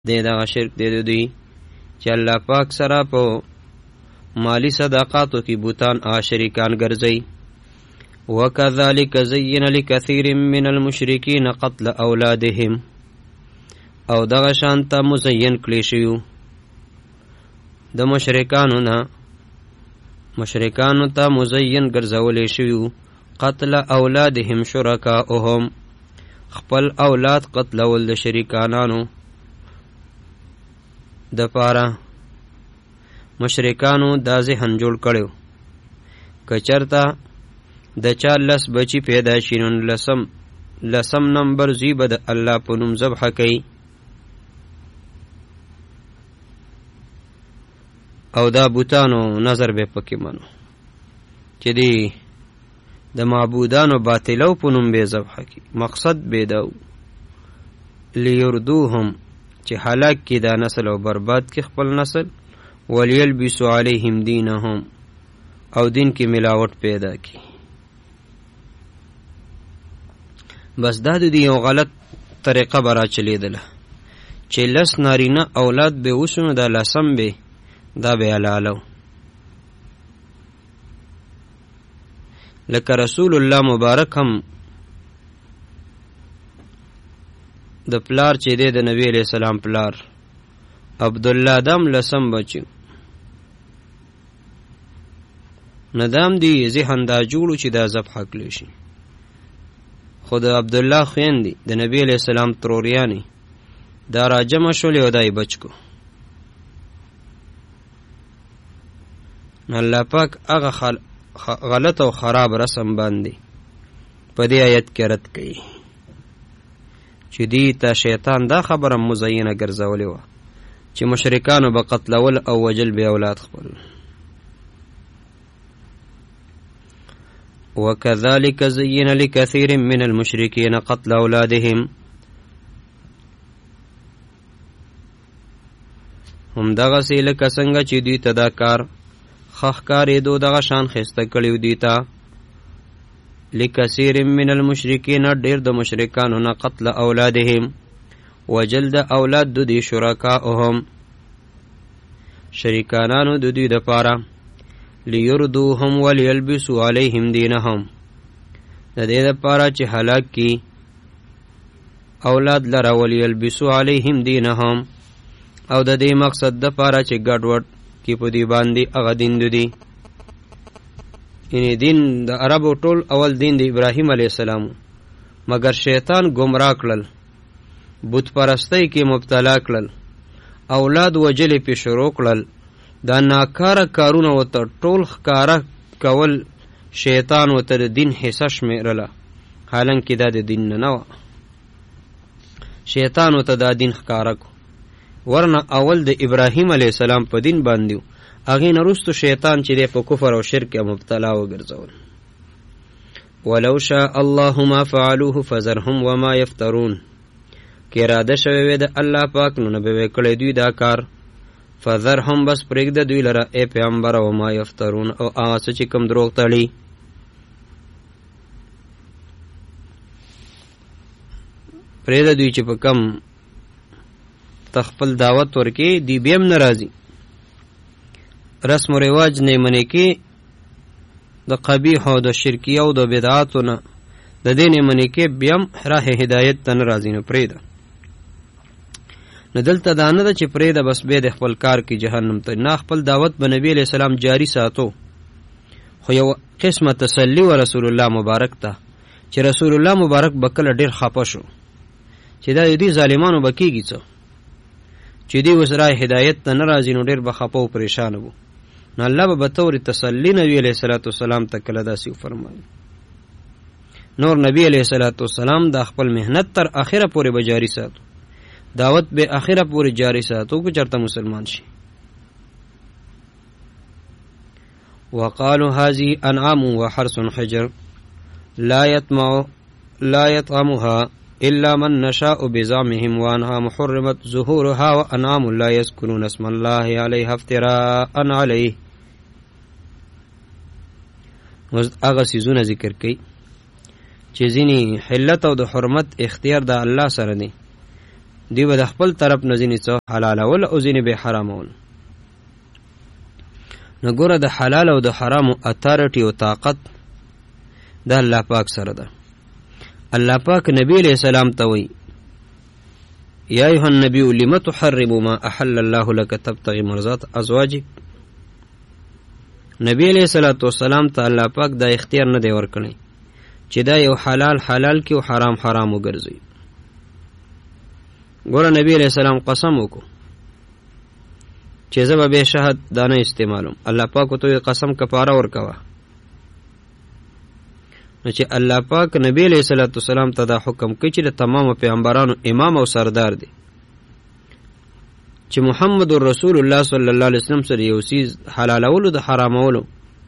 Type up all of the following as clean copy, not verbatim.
دغه شرک دی دوی چې الله پاک سره په مالی صدقاتو کې بوتان شریکان ګرځي. وکذالک زین لکثیر من المشرکین قتل اولادهم، او دغه شانته مزین کړی شوی د مشرکانو ته مزین ګرځولې شوی قتل اولادهم شرکاءهم، خپل اولاد قتلول د شریکانانو د پاره مشرکانو دا ذهن جوړ کړو کچرتا د 40 بچی پیدا شینون لسم نمبر زیب د الله په نوم ذبح کوي او دا بوتانو نظر به پکې منو چې دی د معبودانو باطلو په نوم به ذبح کوي. مقصد به دا لیردوهم چې هلاک کی دا نسل او برباد کی خپل نسل، ولیلبسوا علیهم دینهم او دین کی ملاوت پیدا کی. بس دا د یو غلط طریقه برا چلیدله چې لس نارینه اولاد به وسونه دا لسم به دا به علالو، لکه رسول الله مبارک هم د پلار چې دی د نبی علیہ السلام پلار عبدالله دم لسم بچو ندام دی ذهن دا جوړو چې دا ذبح کړی شي. خود عبدالله خویندې د نبی علیہ السلام تروریانی دا راجمع شولې او دای بچ کو. الله پاک هغه غلط او خراب رسم باندې په دې آیت کې رد کړي چې دی ته شیطان دا خبره مزینه ګرځولې وه چې مشرکانو به قتلول او وجل به اولاد خپل. وكذلك زين لكثير من المشركين قتل اولادهم، هم دغه سیله کسنګ چې دوی ته دا کار خخکارې دو دغه شان خسته کړیو دی تا لکثیر من المشرکین ډیر د مشرکانو نه قتل اولادهم وجلد اولاد د دې شرکاءهم شریکانانو د دوی د پاره لیردوهم ولیلبسوا علیهم دینهم د دې د پاره چې هلاک کی اولاد لره ولیلبسوا علیهم دینهم او د دې مقصد د پاره چې ګډوډ کی په دی باندې هغه دین دی. یعنی دین د عربو ټول اول دین د ابراهیم علیه السلام، مگر شیطان گمراه کړل، بت پرستی کې مبتلا کړل، اولاد وجلې په شروع کړل. دا ناکاره کارونه وته ټول ښکاره کول شیطان وته د دین حصه شمیرله، حالانکې دا د دین نه و. شیطان وته دا دین ښکاره کو، ورنه اول د ابراهیم علیه السلام په دین باندې هغې نه وروستو شیطان چې دی په کفر او شرک مبتلا وګرځول. ولو شاء الله ما فعلوه فذرهم وما یفترون، که اراده شوې وې د الله پاک نو نه به وې کړی دوی دا کار. فذرهم بس پرېږده دوی لره ای پیغمبره وما یفترون، او هغه څه چې کوم دروغ تړي. پرېږده دوی چې په کم تخپل دعوت ورکې دی بیم ناراضي، رسم و رواج نه منې کې د قبیح او د شرکیه او د بدعاتو نه د دې نه منې کې بیم راه هدایت ته ناراضي نه پرېږده. نو دلته دا نه ده چې پرېږده بس بیا د خپل کار کې جهنم ته نه، خپل دعوت به نبی علیہ السلام جاری ساتو. خو یو قسمه تسلی و رسول الله مبارک ته چې رسول الله مبارک به کله ډېر خفه شو چې دا دې ظالمانو به کېږي څه چې دی اوس راه هدایت ته نه راځي، نو ډېر به خفه او پریشانه وو. نو الله به بطور تسلی نبی علیہ الصلوۃ والسلام ته کله داسې وفرمایي. نور نبی علیہ الصلوۃ والسلام دا خپل مهنت تر اخره پورې به جاری ساتو، دعوت به اخره پورې جاری ساتو که چرته مسلمان شي. وقالوا هذه انعام وحرث حجر لا يطعمها إلا من نشاء بزعمهم وأنعام حرمت ظهورها وأنعام لا يذكرون اسم الله عليها افتراء عليه. هغه څیزونه ذکر کوي چې ځینې حلت او د حرمت اختیار د الله سره دی، دی به د خپل طرف نه ځینې څه حلالول او ځینې به حرامول. نو ګوره د حلال او د حرامو اتارټي او طاقت د الله پاک سره ده. الله پاک نبی علیہ السلام ته وایي یا ایها النبی لم تحرم ما احل الله لك تبتغي مرضات ازواجك. نبی علیہ الصلوۃ والسلام ته الله پاک دا اختیار نه دی ورکړی چې دا یو حلال حلال کی او حرام حرام وګرځي. ګوره نبی علیہ السلام قسم وکړو چې زه به شهد دانه استعمالوم. الله پاک ته قسم کفاره ورکوه. نو چې الله پاک نبی علیہ الصلوۃ والسلام ته دا حکم کوي چې د تمام پیغمبرانو امام او سردار دی چې محمد رسول الله صلی الله علیه وسلم سره یو سیز حلالولو د حرامولو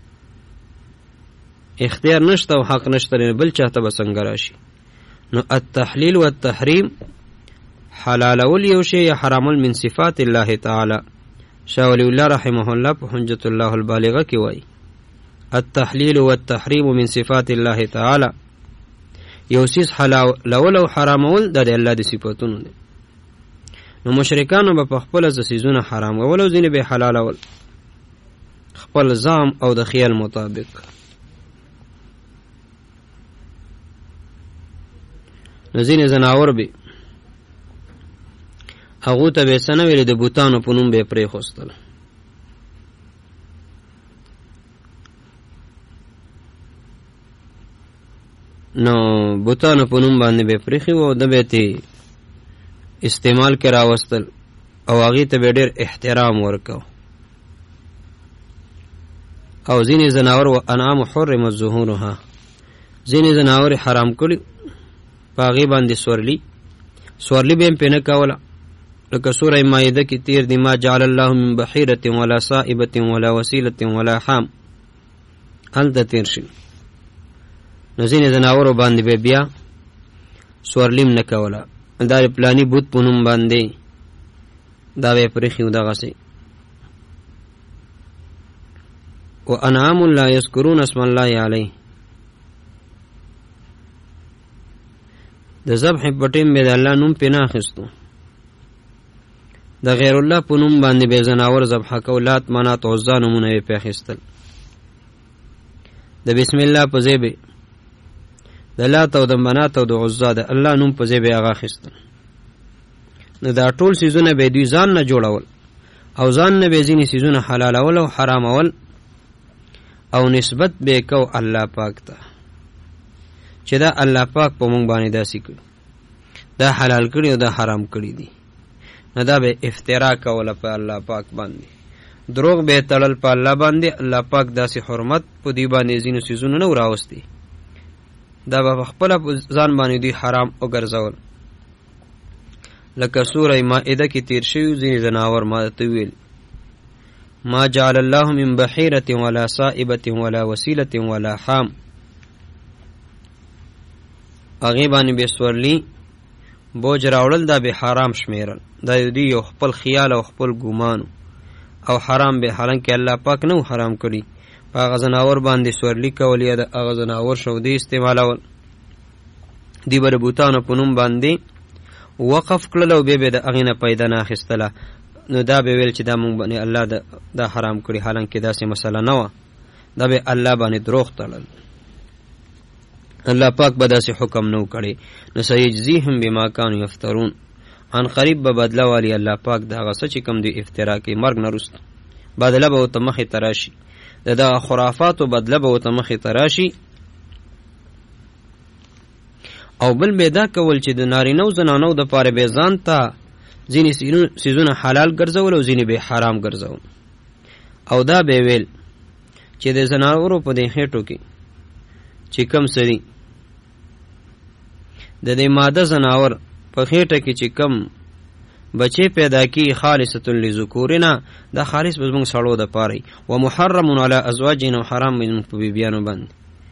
اختیار نشته او حق نشته بل چاته به څنګه راشي. نو التحلیل والتحریم حلالول یو شی یا حرامول من صفات الله تعالی. شاه ولی الله رحمه الله په حجت الله البالغه کې وایي التحلیل والتحریم من صفات الله تعالی. یو سیز حلالول او حرامول د الله د صفاتونو دي. نو مشرکانو به په خپل سیزونه حرام ول او ځینې به حلالول خپل ځام او د خیال مطابق. نو ځینې زناور به هغه ته به سنه ویل د بوتانو په نوم به پرې خوستل. نو بوتانو په نوم باندې به پرې خو د به ته استعمال کې راوستل او هغه ته به ډېر احترام ورکاو. او ځینې زناور او انعام حرم ظهورها ځینې زناور حرام کړي پاغي باندې سورلی به په نه کوله. لکه سوره مائده کې تیر دی ما جعل الله من بحيرة ولا صائبة ولا وسيلة ولا حام هلته تیر شي. نو ځینې زناورو باندې به بیا سورلیم نه کوله. دا پلانی بوت پونم باندې دا به پرخیو دغسې. وانعام لا يذكرون اسم الله عليه د ذبح پټیم به د الله نوم پې نه اخیستو. د غیر الله په نوم باندې به زناور ذبح کولات منات عزا نومونه یې پې اخیستل. د بسم الله په ځای به د لات او د منات او د عزا د الله نوم په ځای به هغه اخیستل. نو دا ټول سیزونه به دوی ځان نه جوړول او ځان نه به ځینې سیزونه حلالول او حرامول او نسبت به کو الله پاک ته چې دا الله پاک په مونږ باندې داسې کړي دا حلال کړي او دا حرام کړي دي. نو دا به افترا کوله په الله پاک باندې. دروغ به تړل په الله باندې. الله پاک داسې حرمت په دوی باندې ځینو سیزونه نه راوستي. دا به خپله ځان باندې دوی حرام وګرځول. لکه سوره مائده کې تیر شوي ځینې زناور ما ته ویل ما جعل الله من بحيرة ولا صائبة ولا وسيلة ولا حام. هغې باندې به سورلي بوج راوړل دا به حرام شمیرل. دا دوی یو خپل خیال او خپل ګمانو او حرام به حالانکه الله پاک نه حرام کړي. په هغه زناور باندې سورلي کول یا د هغه زناور شودې استعمالول. دی به د بوتانو په نوم باندې وقف کړل او بیا به د هغې نه پیدا نه اخیستله. نو دا به ویل چې دا مونږ باندې الله دا حرام کړي حالانکه داسې مسله نه وه. دا به الله باندې دروغ تړل. الله پاک به داسې حکم نه کړي. نو سیجزیهم بما کانوا یفترون ان قریب به بدله والی الله پاک د هغه څه چې کوم دی افترا کوي مرګ نه وروسته بدله به ورته مخې ته راشي. د دغه خرافاتو بدله به ورته مخې ته راشي. او بل به دا کول چې د نارینه او زنانو دپاره به ځان ته ځینې څیزونه حلال ګرځول او ځینې به حرام ګرځول. او دا به ویل چې د زناورو په دې خېټو کې چې کم سړي د دې ماده زناور په خېټه کې چې کم بچې پیدا کی خالصة لذکورنا دا خالص به زموږ سړو دپاره و محرم علی ازواجنا و حرام زموږ په بیبیانو باندې.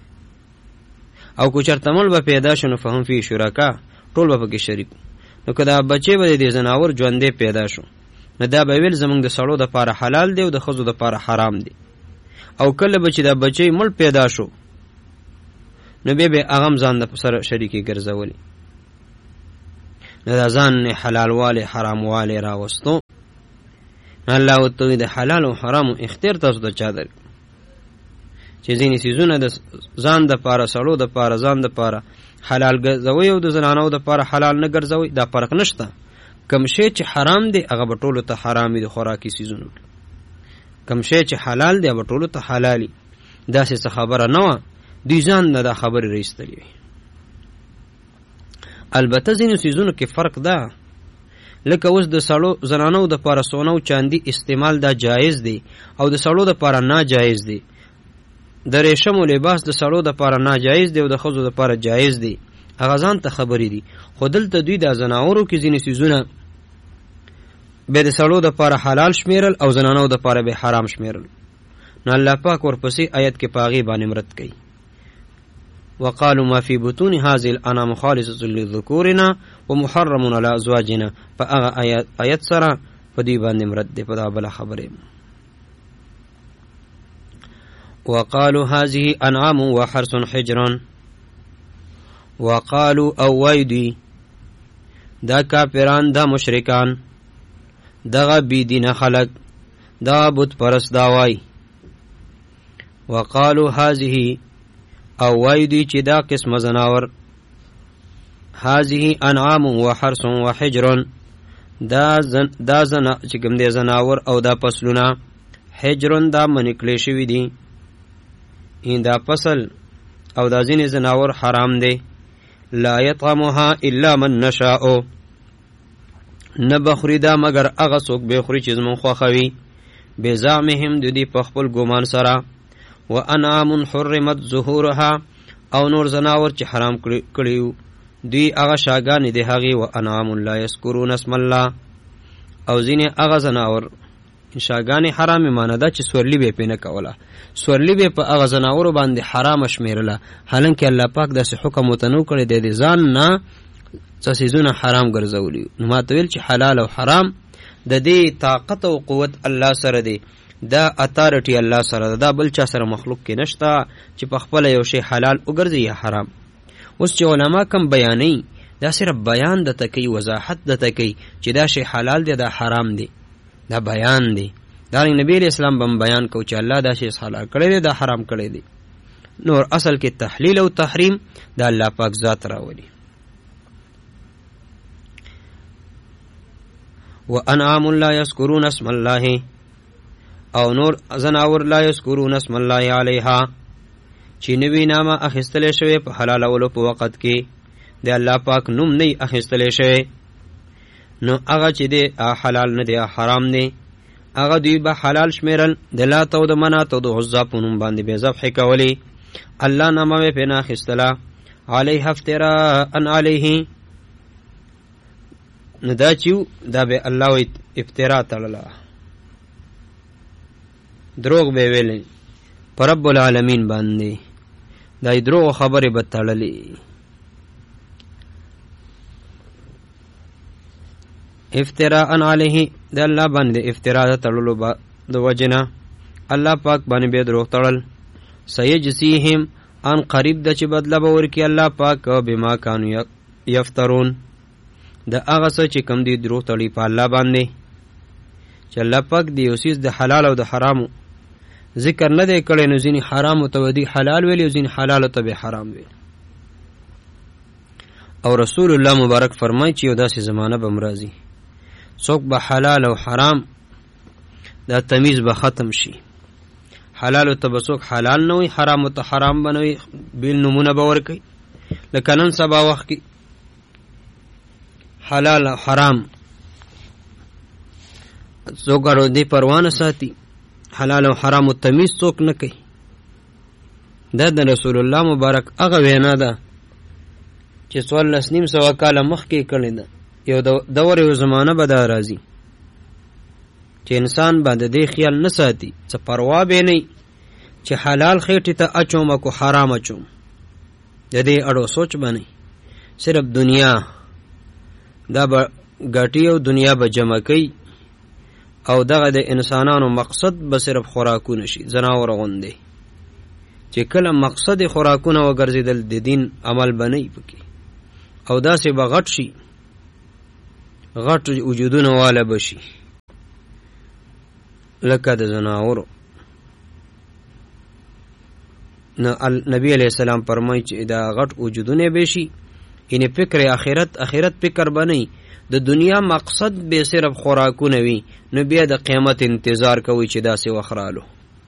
او که چېرته مړ به پیدا شو نو فهم فی شرکا ټول به پکې شریک. نو که دا بچې به د دې زناور ژوندی پیدا شو نو دا به ویل زموږ د سړو دپاره حلال دی او د ښځو دپاره حرام دی. او کله به چې دا بچی مړ پیدا شو نو بیا به هغه هم ځان د سره شریکې ګرځولي. دا ځان نه حلال والے حرام والے راوستو. الله وتعالى د حلال او حرام اختیار تاسو ته چا در چې ځینې سيزونه د ځان د پاره سړو د پاره ځان د پاره حلال ګرځوي او د زنانو د پاره حلال نه ګرځوي، دا فرق نشته. کم شی چې حرام دی هغه بټولو ته حرامي د خوراکي سيزونو، کم شی چې حلال دی هغه بټولو ته حلالي. دا څه خبره نه و، دوی ځان نه دا خبره رېستلې. البته ځینې سيزونو کې فرق ده، لکه اوس د سړو زنانو د پاره سونه او چاندي استعمال دا جایز دی او د سړو د پاره ناجایز دی. د ریشم او لباس د سړو د پاره ناجایز دی او د خزو د پاره جایز دی. هغه ځان ته خبرې دي، خو دلته دوی د زناورو کې ځینې سيزونه به د سړو د پاره حلال شمیرل او زنانو د پاره به حرام شمیرل. نو الله پاک ورپسې آیت کې پاغي باندې مرد کوي، وقالوا ما في بطون هذه الانام خالصة للذكورنا ومحرم على ازواجنا. فاغه آیت سره په دې باندې مرد دی په دا بل خبره. وقالوا هذه انعام وحرث حجر. وقالوا او ويدي دا کافران دا مشرکان دغه بی دین خلق دا بت پرست دا وای. وقالوا هذه او ويدي چې دا قسم زناور، هذه انعام وحرث وحجر دا زنا چې کوم دي زناور او دا فصلونه، حجر دا منکلی شوی دي، این دا فصل او دا ځینې زناور حرام دی. لا يطعمها الا من نشاء، نبخری دا مگر هغه څوک به خوري چې زمون خوښوي، بزعمهم د دې په خپل ګمان سره. وانعام حرمت ظهورها او نور زناور چې حرام کړیو دوی هغه شاګانې دي هغه. وانعام لا یذکرون اسم الله او ځینې هغه زناور شاګانې حرام معنی دا چې سورلی به پینه کوله، سورلی به په هغه زناور باندې حرام شمیرله، حالانکه الله پاک داسې حکم متنو کړی دی د ځان نه څه سيزونه حرام ګرځولي. نو ما ته ویل چې حلال او حرام د دې طاقت او قوت الله سره دی، دا اتارټي الله سره دا بل چا سره مخلوق کې نشتا چې په خپل یو شی حلال وګرځي یا حرام. اوس چې علما کم بیانې دا صرف بیان د تکي وضاحت د تکي چې دا شی حلال دی دا حرام دی، دا بیان دی. دا نبی اسلام بم بیان کو چې الله دا شی حلال کړی دی دا حرام کړی دی. نور اصل کې تحلیل او تحریم دا الله پاک ذات راولي. وانعام لا يذكرون اسم الله او نور زناور لا یذکرون اسم الله علیها چې نوی نامه اخیستل شوی په حلال اولو په وخت کې د الله پاک نوم نه اخیستل شوی، نو هغه چې دی حلال نه دی حرام دی، هغه دوی به حلال شمیرل. د لات او د منات او د عزا په نوم باندې به ذبح کولی، الله نامه په نه اخیستله. علیه افتراء ان علیه، نو دا چې دا به الله افتراء تړله، دروغ به ویلې پر رب العالمین باندې، دا دروغ خبره به تړلې. افتراء علیه د الله باندې افتراء تړلو د وجنه الله پاک باندې به دروغ تړل. سيجزيهم ان قریب د چې بدله به ورکي الله پاک بما كانوا یفترون، د هغه څه چې کم دي دروغ تړي په الله باندې، چې الله پاک دی اوسیس د حلال او د حرامو ذکر نه دی کړی، نو ځینې حرام ته دی حلال ویلی او ځینې حلال ته به حرام ویلی. او رسول الله مبارک فرمای چې یو داسې زمانه به مرازي څوک به حلال او حرام دا تمیز به ختم شي، حلال ته به څوک حلال نه وي، حرام ته حرام به نه وي، بیل نمونه به ورکوي. لکه نن سبا وخت کې حلال او حرام څوک اړو دی پروانه ساتي، حلال او حرام تمیز څوک نه کوي. دا د رسول الله مبارک هغه وینا ده چې 1400 کاله مخکې کړې ده. یو دور یو زمانه به دا راځي چې انسان باندې دې خیال نه ساتي، څه پروا به نه چې حلال خېټې ته اچوم کو حرام اچوم، د دې اړو سوچ باندې صرف دنیا دا به ګټي او دنیا به جمع کوي، او دغه د انسانانو مقصد به صرف خوراکونه شي، زناور غوندې چې کله مقصد خوراکونه وګرځیدل د دین عمل بنئ پکې، او داسې به غټ شي غټ وجودونه والا بشي لکه د زناورو. نبی علیہ السلام فرمایي چې دا غټ وجودونه بشي یعنی فکر آخرت فکر بنئ، د دنیا مقصد به صرف خوراکونه وي، نو بیا د قیامت انتظار کوي چې داسې وخرالو.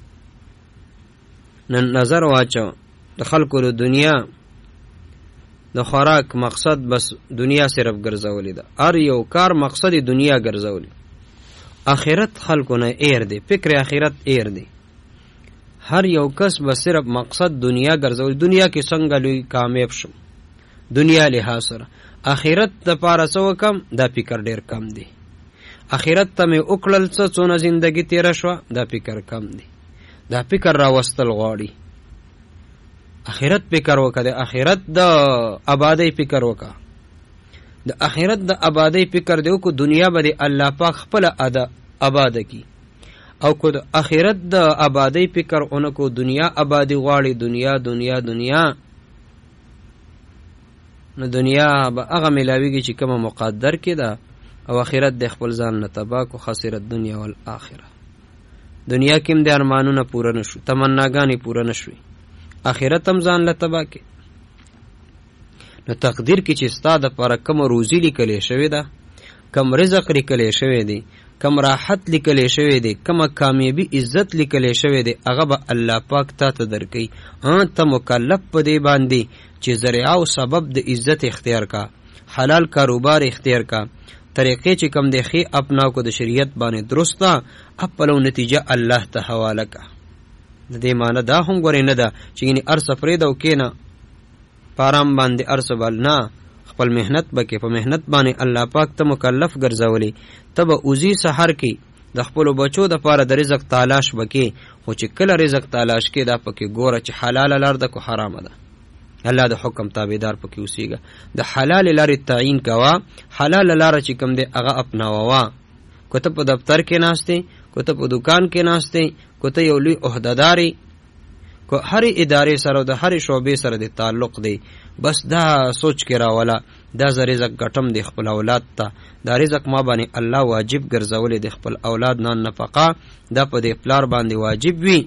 نن نظر واچو د خلکو د دنیا د خوراک مقصد بس دنیا صرف ګرځولې ده، هر یو کار مقصد دنیا ګرځولې. آخرت خلکو نه ایر دی، فکر آخرت ایر دی. هر یو کس بس صرف مقصد دنیا ګرځول، دنیا کې څنګه لوی کامیاب شم دنیا لحاظ سره. آخرت د پاره سو کم دا فکر ډیر کم دی. آخرت ته مې وکړل څونه زندگی تیر شو دا فکر کم دی. دا فکر راوستل غواړي. آخرت فکر وکړه، د آخرت د آبادی فکر وکړه، د آخرت د آبادی فکر دیو کو دنیا به الله پاک خپل آباد کی، او کو د آخرت د آبادی فکر اونکو دنیا آبادی غواړي. دنیا دنیا دنیا نو دنیا به هغه ملاویږي چې کومه مقدر کې ده، او آخرت د خپل ځان نه تباہ کو. خسرت دنیا والآخره. دنیا کې هم د ارمانونه پوره نشو، تمناګانې پوره نشوي، آخرت هم ځان له تباہ کې. نو تقدیر کې چې ستا د پاره کوم روزي لیکلې شوې ده، کم رزق لیکلې شوې دی، کم راحت لیکلې شوې دی، کم کامیابی عزت لیکلې شوې دی، هغه به الله پاک تا ته درکوي. ته مکلف په دې باندې چې ذریعه او سبب د عزت اختیار کا، حلال کاروبار اختیار کا، طریقې چې کم دی خې اپناو کو د شریعت باندې درسته، خپلو نتیجه الله ته حواله کا. د دې معنی دا هم ګورې نه ده چې یعنې ارڅ پرېږده او کښېنه پارام باندې ارڅ بل نه، خپل محنت بکې، په محنت باندې الله پاک ته مکلف ګرځولې. ته به اوزي سحر کې د خپلو بچو د پاره د رزق تلاش بکې، خو چې کله رزق تلاش کې دا پکې ګوره چې حلاله لار ده کو حرامه ده. الله د حکم تابعدار پکې اوسېږه، د حلال لارې تعین کوه، حلال لاره چې کوم دی هغه اپناوه. که ته په دفتر کې ناستې، که ته په دکان کې ناستې، که ته یو لوی عهدهدارې، که هرې ادارې سره او د هرې شعبې سره د تعلق دی، بس دا سوچ کې راوله دا زه رزق ګټم د خپل اولاد ته، دا رزق ما باندې الله واجب ګرځولې د خپل اولاد نه نفقه دا په دې پلار باندې واجب وي،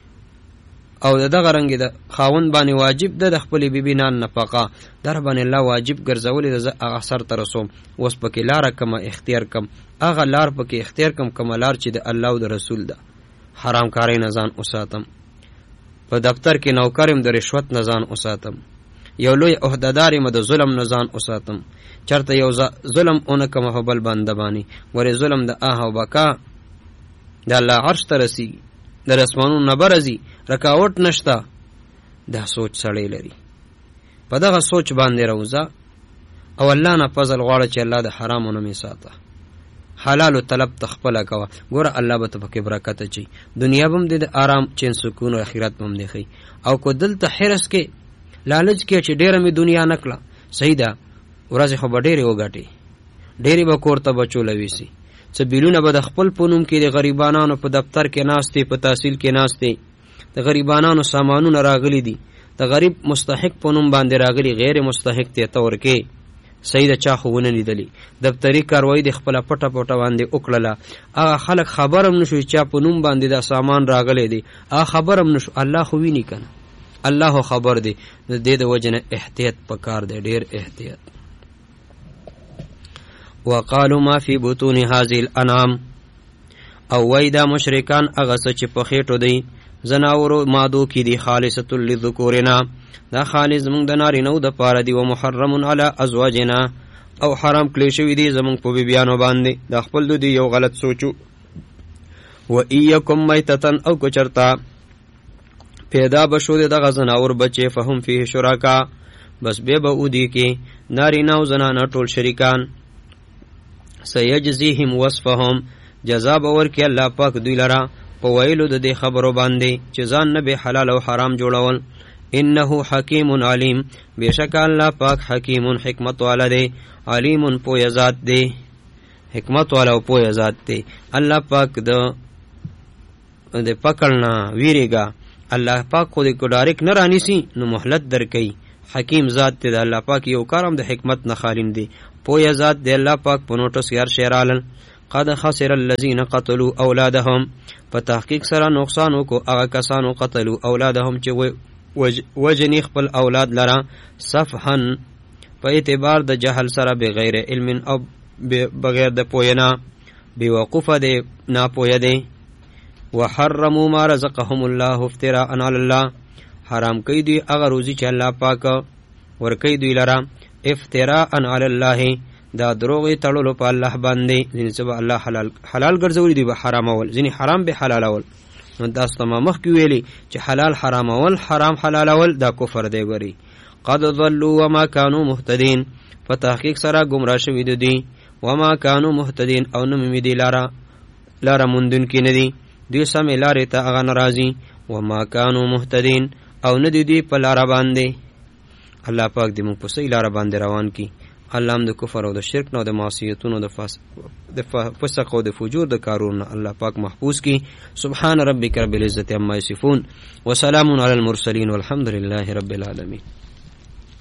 او دغه رنګ د خاوند باندې واجب ده د خپل بیبي نه نفقه در باندې الله واجب ګرځولې ده. زه هغه سر ته رسوم، اوس پکې لاره کومه اختیار کم، هغه لار پکې اختیار کم کومه لار چې د الله او د رسول ده. حرام کاری نه ځان وساتم، په دفتر کې نوکر یم د رشوت نه ځان وساتم، یو لوی عهدهدار یم د ظلم نه ځان وساتم، چرته یو ظلم اونه کومه په بل بنده باندې ورې ظلم د آه او بقا د الله عرش ته رسیږي، د اسمانونو نه برځي، رکاوټ نشته. دا سوچ سړی لري، په دغه سوچ باندې روزه او الله نه فضل غواړه چې الله د حرامو نه مې ساته، حلالو طلب ته خپله کوه. ګوره الله به ته پکې برکت اچي، دنیا به هم د آرام چین سکون او آخرت به هم دی ښي. او که دلته حرص کې لالچ کې چې ډېره مې دنیا نه کړه، صحیح ده، ورځې خو به ډېرې وګټې، ډېرې به کور ته بچو لویسي، څه بیلونه به د خپل په نوم کې د غریبانانو په دفتر کې ناستې، په تحصیل کې ناستې، د غریبانانو سامانونه راغلي دي، د غریب مستحق په نوم باندې راغلي، غیر مستحق ته ته ورکې. صحیح ده، چا خو ونه لیدلي، دفتري کاروایي د خپله پټه پټه باندې وکړله، هغه خلک خبر هم نشو چا په نوم باندې دا سامان راغلی دی، هغه خبر هم نشو. الله خو ویني که نه، الله خبر دی. د دې د وجه نه احتیاط پکار دی، ډېر احتیاط. وقالوا ما فی بطون هذه الانعام، او وای دا مشرکان هغه څه چې په خېټو دی زناورو مادو کې دی، خالصة للذکورنا، دا خالص زمونږ د نارینهو د پاره دی، و محرم علی ازواجنا، او حرام کړی شوي دي زمونږ په بیبیانو باندې. دا خپل دوی یو غلط سوچو. و ایکم میتتن، او که چرته پیدا بشو د دغه زناور بچې، فهم فیه شرکا، بس بیا به اودي کې نارینه او زنانه ټول شریکان. سیجزیهم وصفهم، جزا به ورکړي الله پاک دوی لره په ویلو د دې خبرو باندې چې ځان نه به حلال او حرام جوړول. انه حکیم علیم، بشک الله پاک حکیم حکمت والا دی، علیم پوهه ذات دی، حکمت والا او پوهه ذات دی. الله پاک د پکړنا ویریګا، الله پاک خو دې کو ډایرک نه رانیسی نو مهلت درکې. حکیم ذات دی الله پاک، یو کارم د حکمت نه خالین دی، پویا ذات دی الله پاک په نوټس یار شیرالن قد خسر الذين قتلوا اولادهم په تحقیق سره نقصان وکړو هغه کسانو قتلوا اولادهم چې وجنی خپل اولاد لرا صفحا په اعتبار د جهل سره بغیر علم او بغیر د پوینا بیوقوفه دی ناپویه دی وحرموا ما رزقهم الله افتراء علی الله حرام کوي دوی هغه روزي چې الله پاک ورکوي دوی لرا افتراء علی الله دا دروغ تړلو په الله باندې ځینې څه به الله حلال ګرځولي دوی به حرامول ځینې حرام به حلالول نو داسې ما مخکې ویلي چې حلال حرامول حرام حلالول دا کفر دی ګوري قد ضلوا وما كانوا مهتدين په تحقیق سره ګمراه شوي دي وما كانوا مهتدين او نه مې دي لاره موندونکي نه دي دوی سمې لارې ته هغه نه راځي وما كانوا مهتدين او نه دي په لاره باندې الله پاک دې موږ په صحیح لاره باندې روان کړي الله هم د کفر او د شرک نه او د معصیتونو د فسق او د فجور د کارونو الله پاک محفوظ کړي سبحان ربک رب العزة عما یصفون وسلام علی المرسلین والحمد لله رب العالمین